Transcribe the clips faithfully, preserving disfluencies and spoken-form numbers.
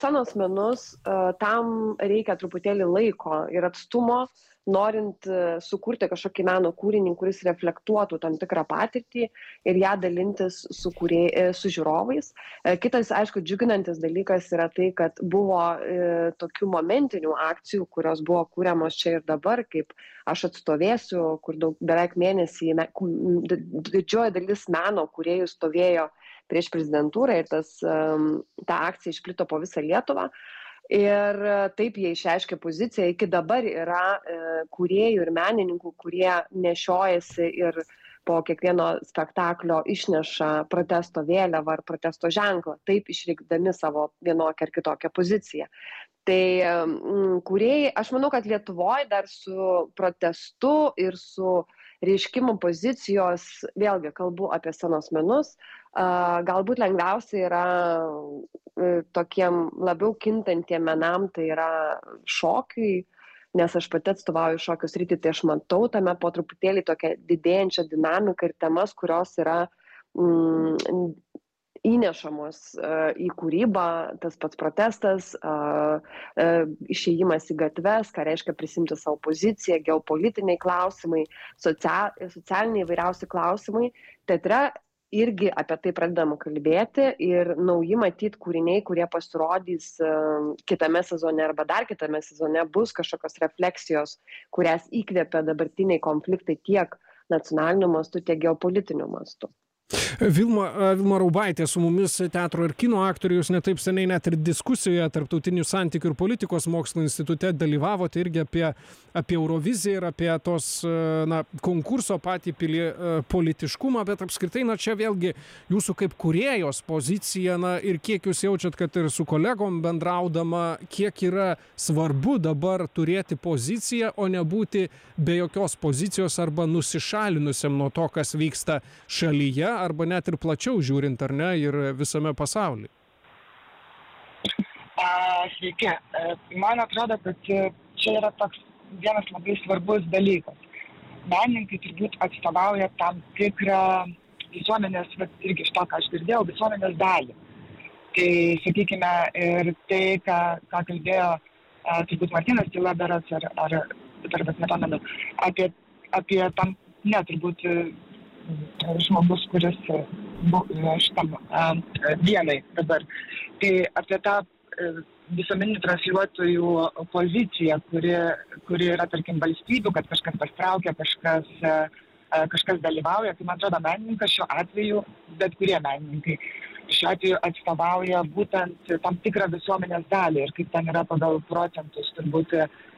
scenos menus tam reikia truputėlį laiko ir atstumo, norint sukurti kažkokį meno kūrinį, kuris reflektuotų tam tikrą patirtį ir ją dalintis su, kūrė, su žiūrovais. Kitas, aišku, džiuginantis dalykas yra tai, kad buvo e, tokių momentinių akcijų, kurios buvo kūriamos čia ir dabar, kaip Aš atstovėsiu, kur daug, beveik mėnesį didžioji dalis meno kūrėjų stovėjo prieš prezidentūrą ir tas, um, ta akcija išplito po visą Lietuvą. Ir taip jie išreiškė poziciją. Iki dabar yra e, kūrėjų ir menininkų, kurie nešiojasi ir po kiekvieno spektaklio išneša protesto vėliavą ar protesto ženklą, taip išreikšdami savo vienokią ar kitokią poziciją. Tai mm, kūrėjai, aš manau, kad Lietuvoje dar su protestu ir su reiškimu pozicijos, vėlgi kalbu apie scenos menus, a, galbūt lengviausia yra e, tokiem labiau kintantiem menam, tai yra šokiui, nes aš pati atstovauju šokio sritį, tai aš matau tame po truputėlį tokią didėjančią dinamiką ir temas, kurios yra mm, įnešamos uh, į kūrybą, tas pats protestas, uh, uh, išėjimas į gatves, ką reiškia prisimti savo poziciją, geopolitiniai klausimai, social, socialiniai įvairiausi klausimai. Teatre irgi apie tai pradedama kalbėti ir nauji matyti kūriniai, kurie pasirodys uh, kitame sezone arba dar kitame sezone, bus kažkokios refleksijos, kurias įkvėpia dabartiniai konfliktai tiek nacionaliniu mastu, tiek geopolitiniu mastu. Vilma, Vilma Raubaitė su mumis, teatro ir kino aktorius, netaip seniai net ir diskusijoje Tarptautinių santykių ir politikos mokslo institute dalyvavote irgi apie, apie Euroviziją ir apie tos na, konkurso patį pilie, politiškumą, bet apskritai, na čia vėlgi jūsų kaip kūrėjos pozicija, na ir kiek jūs jaučiat, kad ir su kolegom bendraudama, kiek yra svarbu dabar turėti poziciją, o nebūti be jokios pozicijos arba nusišalinusiam nuo to, kas vyksta šalyje, arba net ir plačiau žiūrint, ar ne, ir visame pasaulyje? Sveiki. Man atrodo, kad čia yra toks vienas labai svarbus dalykas. Menininkai turbūt atstovauja tam tikrą visuomenės, irgi iš to, ką aš girdėjau, visuomenės dalį. Tai, sakykime, ir tai, ką, ką kalbėjo turbūt Martynas Tyla berods, ar, ar, ar bet nepamenu, apie, apie tam, ne, turbūt žmogus, kuris šitam dienai dabar. Tai apie tą visuomeninių transliuotojų poziciją, kuri, kuri yra, tarkim, valstybių, kad kažkas pastraukia, kažkas, kažkas dalyvauja. Tai, man atrodo, menininkas šiuo atveju, bet kurie menininkai, šiuo atveju atstovauja būtent tam tikrą visuomenės dalį ir kaip ten yra pagal procentus, turbūt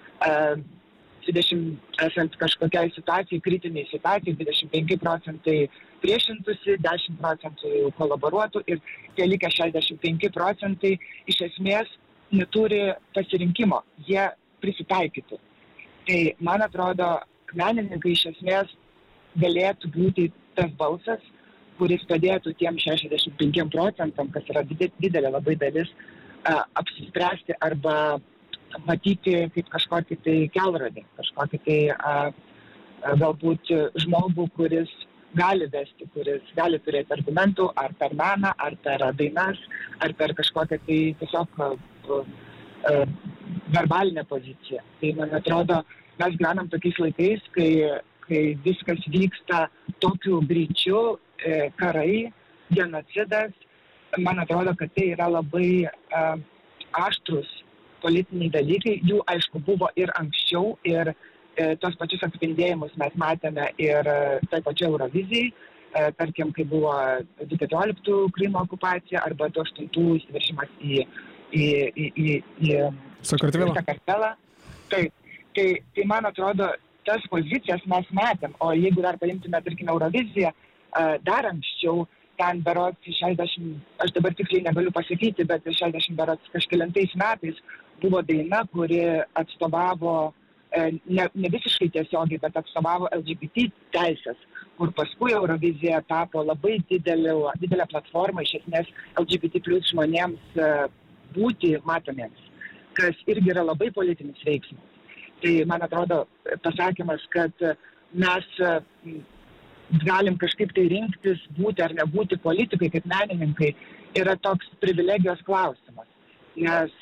dvidešimt esant kažkokiai situacijai, kritiniai situacijai, dvidešimt penki procentai priešintųsi, dešimt procentų kolaboruotų ir tie likę šešiasdešimt penki procentai iš esmės neturi pasirinkimo, jie prisitaikytų. Tai, man atrodo, menininkai iš esmės galėtų būti tas balsas, kuris padėtų tiem šešiasdešimt penkiem procentam, kas yra didelė labai dalis, apsispręsti arba matyti kaip kažkokį tai kelrodį, kažkokį tai a, a, galbūt žmogų, kuris gali vesti, kuris gali turėti argumentų ar per meną, ar per dainas, ar per kažkokią tai tiesiog a, a, verbalinę poziciją. Tai, man atrodo, mes gyvenam tokiais laikais, kai, kai viskas vyksta tokiu greičiu, e, karai, genocidas. Man atrodo, kad tai yra labai a, aštrus politiniai dalykai, jų aišku buvo ir anksčiau ir e, tos pačius atspindėjimus mes matėme ir e, tai pačiai Eurovizijai, e, tarkim, kai buvo du tūkstančiai keturioliktų Krymo okupacija arba du tūkstančiai aštuntų įsiveršimas į, į, į, į, į Sakartvelą. Tai, tai, tai man atrodo, tas pozicijas mes matėm, o jeigu dar paimtume, tarkim, Euroviziją, e, dar anksčiau, ten berods šešiasdešimt, aš dabar tiksliai negaliu pasakyti, bet šešiasdešimt berods kažkelintais metais buvo daina, kuri atstovavo, ne, ne visiškai tiesiogiai, bet atstovavo L G B T teisės, kur paskui Eurovizija tapo labai didelė, didelė platforma iš esmės L G B T plus žmonėms būti matomiems, kas irgi yra labai politinis veiksmas. Tai, man atrodo, pasakymas, kad mes galim kažkaip tai rinktis, būti ar nebūti politikai kaip menininkai, yra toks privilegijos klausimas. nes